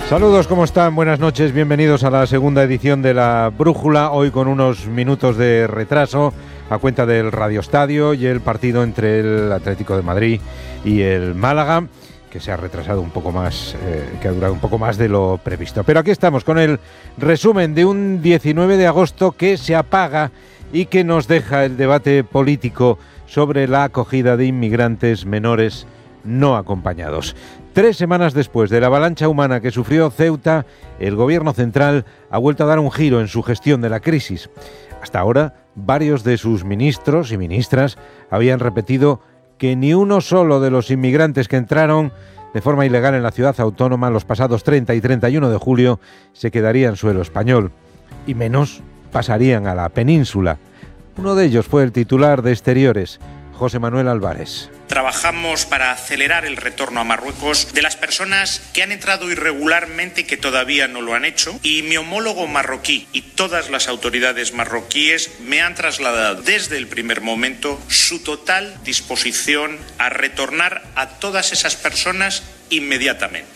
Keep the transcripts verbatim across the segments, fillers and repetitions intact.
Saludos, ¿cómo están? Buenas noches, bienvenidos a la segunda edición de La Brújula, hoy con unos minutos de retraso a cuenta del Radio Estadio y el partido entre el Atlético de Madrid y el Málaga, que se ha retrasado un poco más, eh, que ha durado un poco más de lo previsto. Pero aquí estamos con el resumen de un diecinueve de agosto que se apaga y que nos deja el debate político sobre la acogida de inmigrantes menores no acompañados. Tres semanas después de la avalancha humana que sufrió Ceuta, el gobierno central ha vuelto a dar un giro en su gestión de la crisis. Hasta ahora, varios de sus ministros y ministras habían repetido que ni uno solo de los inmigrantes que entraron de forma ilegal en la ciudad autónoma los pasados treinta y treinta y uno de julio se quedaría en suelo español, y menos pasarían a la península. Uno de ellos fue el titular de Exteriores, José Manuel Álvarez. Trabajamos para acelerar el retorno a Marruecos de las personas que han entrado irregularmente y que todavía no lo han hecho, y mi homólogo marroquí y todas las autoridades marroquíes me han trasladado desde el primer momento su total disposición a retornar a todas esas personas inmediatamente.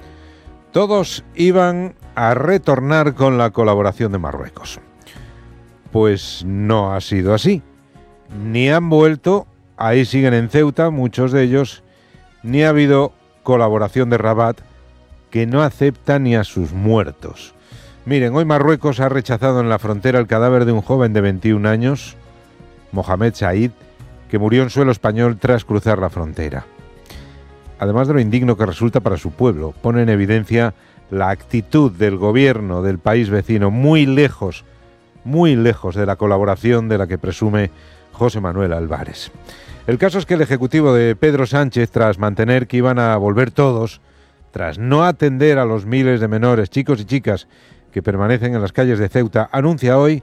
Todos iban a retornar con la colaboración de Marruecos. Pues no ha sido así. Ni han vuelto, ahí siguen en Ceuta muchos de ellos, ni ha habido colaboración de Rabat, que no acepta ni a sus muertos. Miren, hoy Marruecos ha rechazado en la frontera el cadáver de un joven de veintiún años, Mohamed Said, que murió en suelo español tras cruzar la frontera. Además de lo indigno que resulta para su pueblo, pone en evidencia la actitud del gobierno del país vecino, muy lejos, muy lejos de la colaboración de la que presume José Manuel Álvarez. El caso es que el ejecutivo de Pedro Sánchez, tras mantener que iban a volver todos, tras no atender a los miles de menores, chicos y chicas que permanecen en las calles de Ceuta, anuncia hoy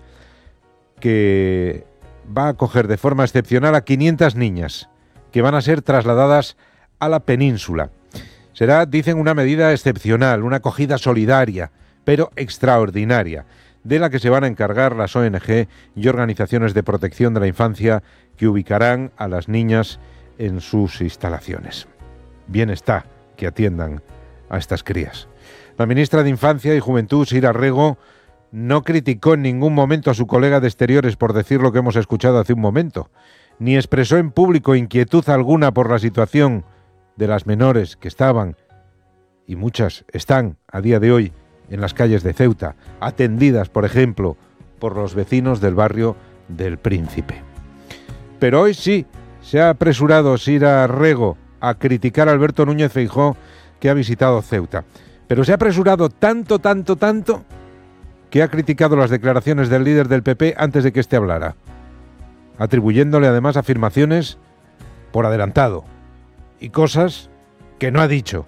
que va a acoger de forma excepcional a quinientas niñas que van a ser trasladadas a la península. Será, dicen, una medida excepcional, una acogida solidaria, pero extraordinaria, de la que se van a encargar las O N Ge y organizaciones de protección de la infancia que ubicarán a las niñas en sus instalaciones. Bien está que atiendan a estas crías. La ministra de Infancia y Juventud, Sira Rego, no criticó en ningún momento a su colega de Exteriores por decir lo que hemos escuchado hace un momento, ni expresó en público inquietud alguna por la situación de las menores que estaban, y muchas están a día de hoy, en las calles de Ceuta, atendidas, por ejemplo, por los vecinos del barrio del Príncipe. Pero hoy sí se ha apresurado Sira Rego a criticar a Alberto Núñez Feijóo, que ha visitado Ceuta. Pero se ha apresurado tanto, tanto, tanto, que ha criticado las declaraciones del líder del P P antes de que éste hablara, atribuyéndole además afirmaciones por adelantado y cosas que no ha dicho.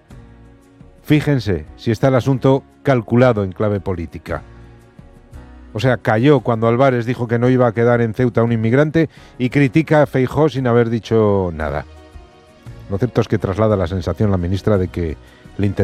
Fíjense si está el asunto calculado en clave política. O sea, cayó cuando Álvarez dijo que no iba a quedar en Ceuta un inmigrante y critica a Feijóo sin haber dicho nada. Lo cierto es que traslada la sensación la ministra de que